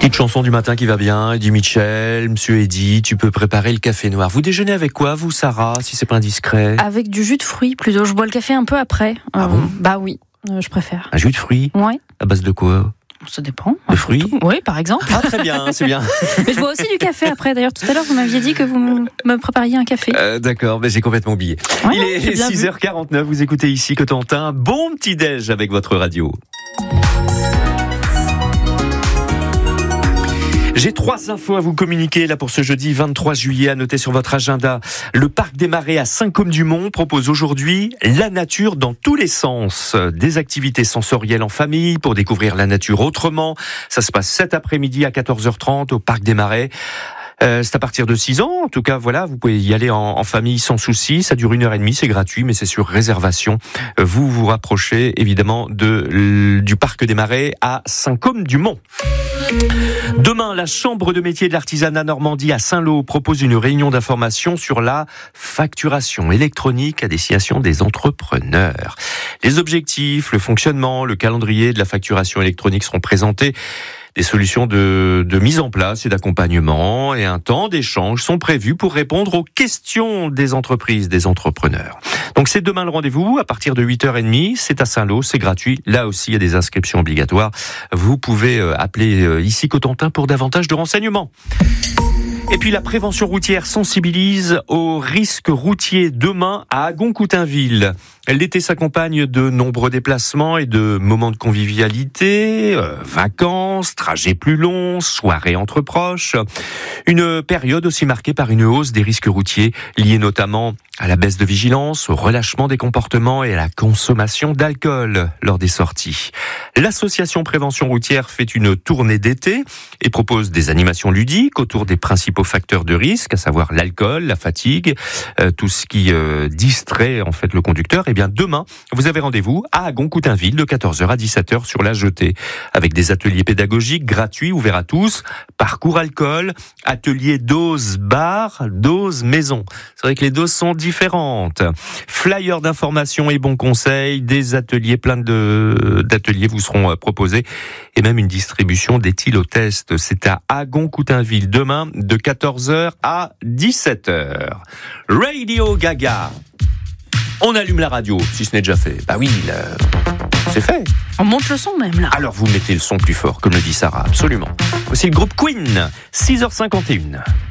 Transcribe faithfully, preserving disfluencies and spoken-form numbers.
Petite chanson du matin qui va bien, Eddie Mitchell, Monsieur Eddie, tu peux préparer le café noir. Vous déjeunez avec quoi, vous, Sarah, si c'est pas indiscret? Avec du jus de fruits plutôt. Je bois le café un peu après. Ah euh, bon Bah oui, euh, je préfère. Un jus de fruits? Ouais. À base de quoi? Ça dépend. De fruits? Oui, par exemple. Ah, très bien, c'est bien. Mais je bois aussi du café après. D'ailleurs, tout à l'heure, vous m'aviez dit que vous me prépariez un café. Euh, d'accord, mais j'ai complètement oublié. Ouais, Il ouais, j'ai est bien six heures quarante-neuf, vous écoutez ici Cotentin. Bon petit-déj avec votre radio. J'ai trois infos à vous communiquer là pour ce jeudi vingt-trois juillet, à noter sur votre agenda. Le Parc des Marais à Saint-Côme-du-Mont propose aujourd'hui la nature dans tous les sens. Des activités sensorielles en famille pour découvrir la nature autrement. Ça se passe cet après-midi à quatorze heures trente au Parc des Marais. Euh, c'est à partir de six ans, en tout cas, voilà, vous pouvez y aller en, en famille sans souci. Ça dure une heure et demie, c'est gratuit, mais c'est sur réservation. Vous vous rapprochez évidemment de du Parc des Marais à Saint-Côme-du-Mont. Demain, la Chambre de métiers de l'artisanat Normandie à Saint-Lô propose une réunion d'information sur la facturation électronique à destination des entrepreneurs. Les objectifs, le fonctionnement, le calendrier de la facturation électronique seront présentés. Des solutions de, de mise en place et d'accompagnement et un temps d'échange sont prévus pour répondre aux questions des entreprises, des entrepreneurs. Donc c'est demain le rendez-vous à partir de huit heures trente, c'est à Saint-Lô, c'est gratuit. Là aussi, il y a des inscriptions obligatoires. Vous pouvez appeler ici Cotentin pour davantage de renseignements. Et puis la prévention routière sensibilise aux risques routiers demain à Agon-Coutainville. L'été s'accompagne de nombreux déplacements et de moments de convivialité, euh, vacances, trajets plus longs, soirées entre proches. Une période aussi marquée par une hausse des risques routiers liés notamment à la baisse de vigilance, au relâchement des comportements et à la consommation d'alcool lors des sorties. L'association Prévention Routière fait une tournée d'été et propose des animations ludiques autour des principaux facteurs de risque, à savoir l'alcool, la fatigue, euh, tout ce qui euh, distrait en fait le conducteur. Et bien demain, vous avez rendez-vous à Agon-Coutainville de quatorze heures à dix-sept heures sur la Jetée, avec des ateliers pédagogiques gratuits ouverts à tous, parcours alcool, atelier dose bar, dose maison. C'est vrai que les doses sont différentes. Flyers d'information et bons conseils, des ateliers, plein de d'ateliers vous seront proposés et même une distribution d'éthylotest. C'est à Agon-Coutainville demain de quatorze heures à dix-sept heures. Radio Gaga. On allume la radio, si ce n'est déjà fait. Bah oui, là, c'est fait. On monte le son même là. Alors vous mettez le son plus fort, comme le dit Sarah, absolument. Voici le groupe Queen, six heures cinquante et une.